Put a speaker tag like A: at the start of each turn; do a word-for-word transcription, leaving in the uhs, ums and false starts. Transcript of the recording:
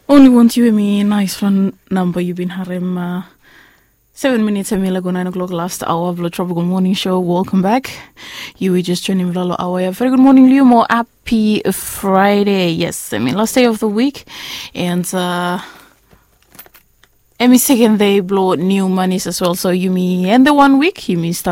A: Only want you and me nice fun number you've been harem uh, seven minutes and me nine o'clock last hour of the Tropical Morning Show. Welcome back. You were just joining Vlalo hour. Very good morning, Leo. More happy Friday. Yes, I mean last day of the week. And uh every second they blow new monies as well. So you me and the one week you me start